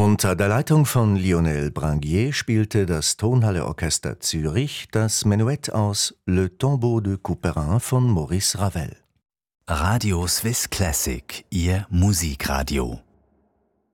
Unter der Leitung von Lionel Branguier spielte das Tonhalle-Orchester Zürich das Menuett aus Le Tombeau de Couperin von Maurice Ravel. Radio Swiss Classic, Ihr Musikradio.